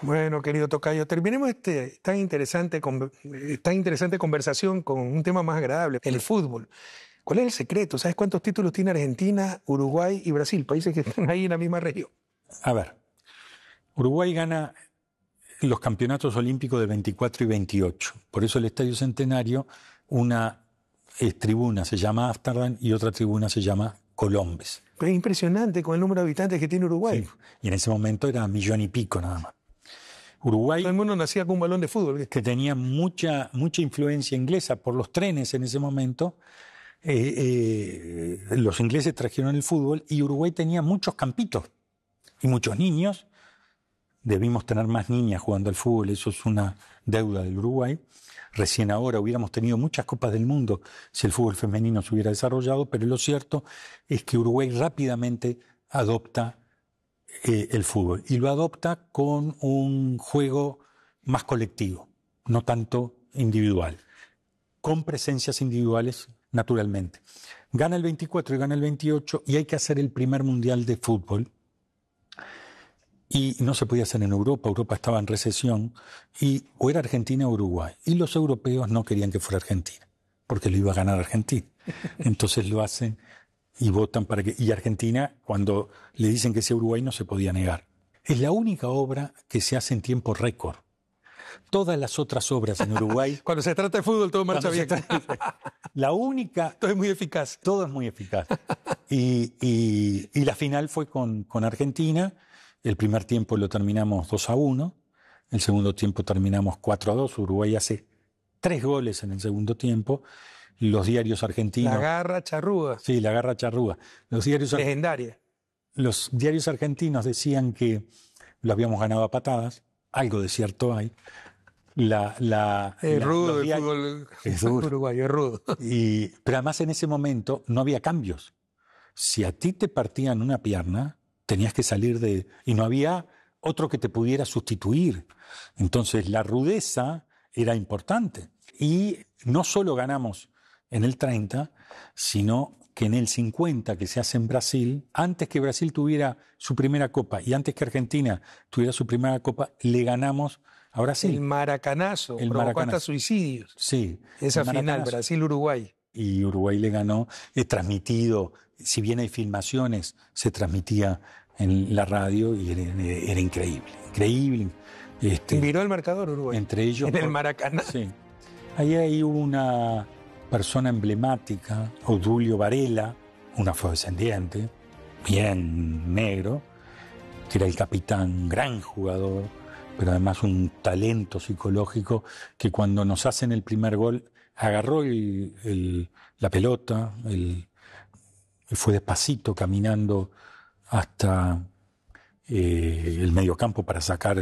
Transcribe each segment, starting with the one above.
Bueno, querido tocayo, terminemos tan interesante conversación con un tema más agradable, el fútbol. ¿Cuál es el secreto? ¿Sabes cuántos títulos tiene Argentina, Uruguay y Brasil? Países que están ahí en la misma región. A ver, Uruguay gana los campeonatos olímpicos de 24 y 28. Por eso el Estadio Centenario, una tribuna se llama Ámsterdam y otra tribuna se llama Colombes. Pero es impresionante con el número de habitantes que tiene Uruguay. Sí, y en ese momento era 1,5 millones nada más. Uruguay, todo el mundo nacía con un balón de fútbol. Que tenía mucha influencia inglesa por los trenes en ese momento. Los ingleses trajeron el fútbol y Uruguay tenía muchos campitos y muchos niños. Debimos tener más niñas jugando al fútbol, eso es una deuda del Uruguay. Recién ahora hubiéramos tenido muchas Copas del Mundo si el fútbol femenino se hubiera desarrollado, pero lo cierto es que Uruguay rápidamente adopta el fútbol y lo adopta con un juego más colectivo, no tanto individual, con presencias individuales naturalmente. Gana el 24 y gana el 28 y hay que hacer el primer mundial de fútbol. Y no se podía hacer en Europa, Europa estaba en recesión, o era Argentina o Uruguay. Y los europeos no querían que fuera Argentina, porque lo iba a ganar Argentina. Entonces lo hacen y votan para que... Y Argentina, cuando le dicen que sea Uruguay, no se podía negar. Es la única obra que se hace en tiempo récord. Todas las otras obras en Uruguay... Cuando se trata de fútbol todo marcha bien. La única... Todo es muy eficaz. Todo es muy eficaz. Y la final fue con Argentina. El primer tiempo lo terminamos 2-1, el segundo tiempo terminamos 4-2, Uruguay hace 3 goles en el segundo tiempo, los diarios argentinos... La garra charrúa. Sí, la garra charrúa. Legendaria. Los diarios argentinos decían que lo habíamos ganado a patadas, algo de cierto hay. Es rudo el fútbol. Es duro. Uruguayo, es rudo. Pero además en ese momento no había cambios. Si a ti te partían una pierna... tenías que salir y no había otro que te pudiera sustituir. Entonces la rudeza era importante. Y no solo ganamos en el 30, sino que en el 50, que se hace en Brasil, antes que Brasil tuviera su primera copa y antes que Argentina tuviera su primera copa, le ganamos a Brasil. El maracanazo, provocó hasta suicidios. Sí. Esa final, Brasil-Uruguay. Y Uruguay le ganó, transmitido, si bien hay filmaciones, se transmitía en la radio y era increíble, increíble. Viró el marcador Uruguay. Entre ellos. En el Maracaná. Sí. Ahí hay una persona emblemática, Odulio Varela, un afrodescendiente, bien negro, que era el capitán, un gran jugador, pero además un talento psicológico que cuando nos hacen el primer gol, agarró la pelota, y fue despacito caminando hasta el mediocampo para sacar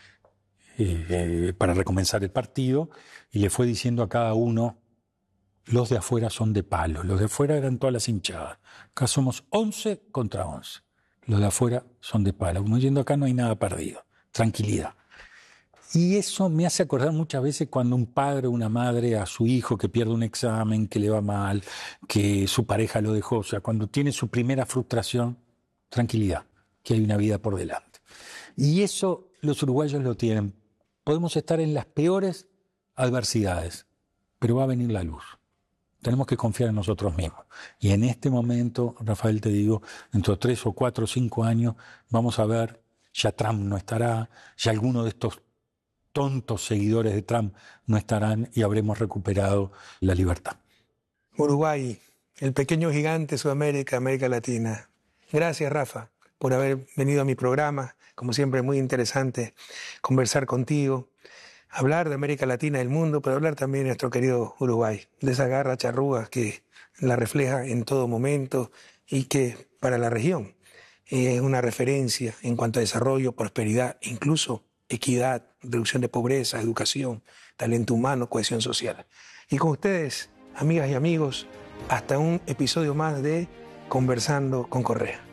para recomenzar el partido, y le fue diciendo a cada uno: los de afuera son de palo, los de afuera eran todas las hinchadas, acá somos 11 contra 11, los de afuera son de palo, como diciendo acá no hay nada perdido, tranquilidad. Y eso me hace acordar muchas veces cuando un padre o una madre a su hijo que pierde un examen, que le va mal, que su pareja lo dejó, o sea, cuando tiene su primera frustración, tranquilidad, que hay una vida por delante. Y eso los uruguayos lo tienen. Podemos estar en las peores adversidades, pero va a venir la luz. Tenemos que confiar en nosotros mismos. Y en este momento, Rafael, te digo, dentro de 3 o 4 o 5 años, vamos a ver, ya Trump no estará, ya alguno de estos tontos seguidores de Trump no estarán y habremos recuperado la libertad. Uruguay, el pequeño gigante de Sudamérica, América Latina. Gracias, Rafa, por haber venido a mi programa. Como siempre, muy interesante conversar contigo, hablar de América Latina, del mundo, pero hablar también de nuestro querido Uruguay, de esa garra charrúa que la refleja en todo momento y que para la región es una referencia en cuanto a desarrollo, prosperidad, incluso equidad, reducción de pobreza, educación, talento humano, cohesión social. Y con ustedes, amigas y amigos, hasta un episodio más de Conversando con Correa.